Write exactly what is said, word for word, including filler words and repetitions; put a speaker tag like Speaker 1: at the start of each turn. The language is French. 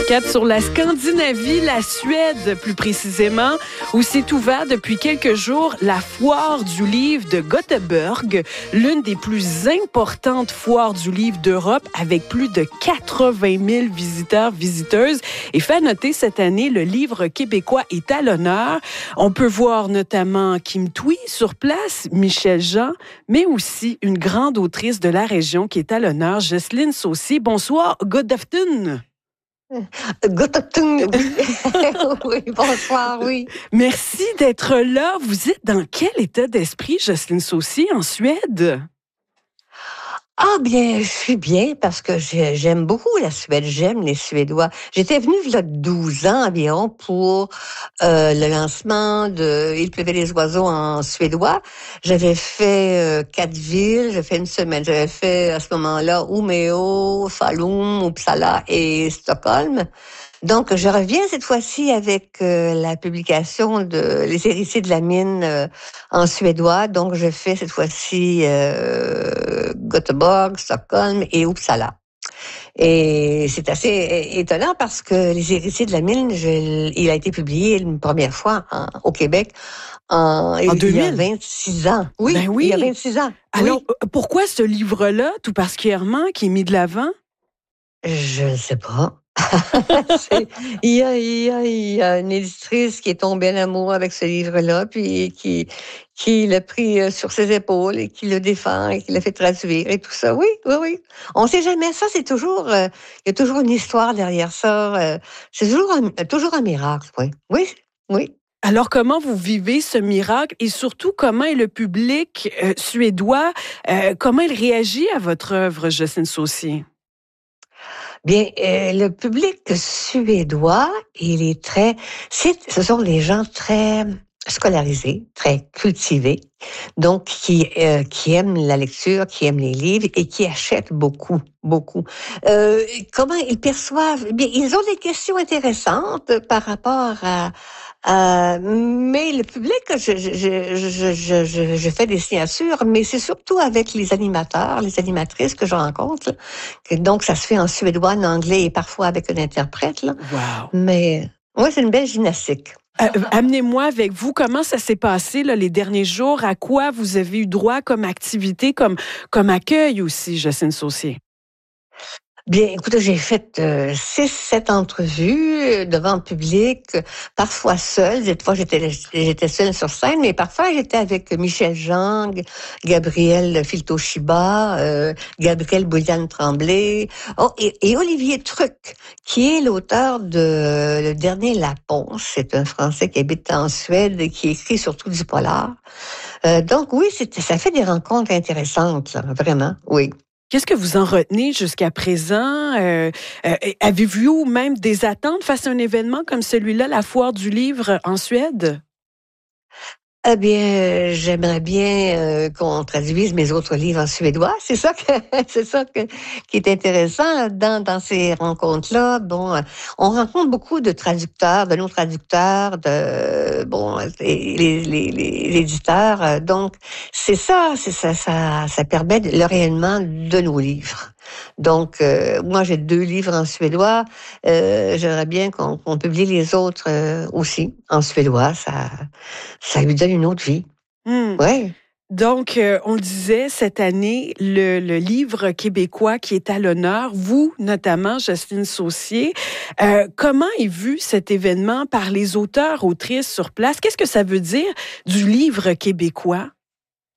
Speaker 1: Cap sur la Scandinavie, la Suède plus précisément, où s'est ouvert depuis quelques jours la foire du livre de Göteborg, l'une des plus importantes foires du livre d'Europe avec plus de quatre-vingt mille visiteurs, visiteuses. Et fait noter cette année, le livre québécois est à l'honneur. On peut voir notamment Kim Thuy sur place, Michel Jean, mais aussi une grande autrice de la région qui est à l'honneur, Jocelyne Saucier. Bonsoir, good afternoon.
Speaker 2: Good afternoon, oui. Oui, bonsoir, oui.
Speaker 1: Merci d'être là. Vous êtes dans quel état d'esprit, Jocelyne Saucier, en Suède?
Speaker 2: Ah bien, je suis bien parce que j'aime beaucoup la Suède, j'aime les Suédois. J'étais venue il y a douze ans environ pour euh, le lancement de Il pleuvait les oiseaux en suédois. J'avais fait euh, quatre villes, j'ai fait une semaine. J'avais fait à ce moment-là Umeå, Falun, Uppsala et Stockholm. Donc, je reviens cette fois-ci avec euh, la publication de Les héritiers de la mine euh, en suédois. Donc, je fais cette fois-ci euh, Göteborg, Stockholm et Uppsala. Et c'est assez étonnant parce que Les héritiers de la mine, je, il a été publié une première fois en, au Québec en,
Speaker 1: en deux mille.
Speaker 2: Il y a vingt-six ans. Oui,
Speaker 1: ben oui,
Speaker 2: il y a vingt-six ans.
Speaker 1: Alors,
Speaker 2: oui.
Speaker 1: Pourquoi ce livre-là, tout particulièrement, qui est mis de l'avant?
Speaker 2: Je ne sais pas. il, y a, il, y a, il y a une éditrice qui est tombée en amour avec ce livre-là, puis qui, qui l'a pris sur ses épaules et qui le défend et qui l'a fait traduire et tout ça. Oui, oui, oui. On ne sait jamais. Ça, c'est toujours... Euh, il y a toujours une histoire derrière ça. Euh, c'est toujours un, toujours un miracle, oui. Oui, oui.
Speaker 1: Alors, comment vous vivez ce miracle et surtout, comment est le public euh, suédois, euh, comment il réagit à votre œuvre, Jocelyne Saucier?
Speaker 2: Bien, euh, le public suédois, il est très... C'est, ce sont des gens très scolarisés, très cultivés, donc qui euh, qui aiment la lecture, qui aiment les livres et qui achètent beaucoup, beaucoup. Euh, comment ils perçoivent? Bien, ils ont des questions intéressantes par rapport à... Euh, mais le public, je, je, je, je, je, je fais des signatures, mais c'est surtout avec les animateurs, les animatrices que je rencontre. Là. Donc, ça se fait en suédois, en anglais et parfois avec un interprète. Là.
Speaker 1: Wow!
Speaker 2: Mais ouais, c'est une belle gymnastique.
Speaker 1: Euh, amenez-moi avec vous, comment ça s'est passé là, les derniers jours? À quoi vous avez eu droit comme activité, comme, comme accueil aussi, Jocelyne Saucier?
Speaker 2: Bien, écoutez, j'ai fait euh, six, sept entrevues devant le public, parfois seule. Cette fois, j'étais j'étais seule sur scène, mais parfois j'étais avec Michel Jean, Gabriel Filtoshiba, euh, Gabriel Bouliane-Tremblay, oh, et, et Olivier Truc, qui est l'auteur de Le Dernier Lapon. C'est un Français qui habite en Suède et qui écrit surtout du polar. Euh, donc oui, c'est, ça fait des rencontres intéressantes, là, vraiment, oui.
Speaker 1: Qu'est-ce que vous en retenez jusqu'à présent? Euh, euh, avez-vous même des attentes face à un événement comme celui-là, la Foire du livre en Suède?
Speaker 2: Eh bien, j'aimerais bien euh, qu'on traduise mes autres livres en suédois. C'est ça que c'est ça que, qui est intéressant dans dans ces rencontres-là. Bon, euh, on rencontre beaucoup de traducteurs, de nos traducteurs, de bon, les les les, les éditeurs. Donc, c'est ça, c'est ça, ça ça permet le rayonnement de nos livres. Donc, euh, moi, j'ai deux livres en suédois. Euh, j'aimerais bien qu'on, qu'on publie les autres euh, aussi en suédois. Ça, ça lui donne une autre vie.
Speaker 1: Mmh.
Speaker 2: Ouais.
Speaker 1: Donc, euh, on le disait, cette année, le, le livre québécois qui est à l'honneur, vous notamment, Jocelyne Saucier, euh, comment est vu cet événement par les auteurs, autrices sur place? Qu'est-ce que ça veut dire du livre québécois?